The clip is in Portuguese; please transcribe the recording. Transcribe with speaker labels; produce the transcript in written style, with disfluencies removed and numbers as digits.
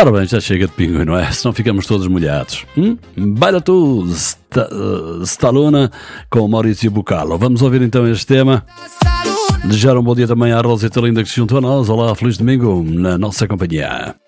Speaker 1: Ora bem, já chega de pinguim, não é? Senão ficamos todos molhados. Baila tu, Stallone, com Maurício Bucalo. Vamos ouvir então este tema. Desejar um bom dia também à Rosita linda que se juntou a nós. Olá, feliz domingo na nossa companhia.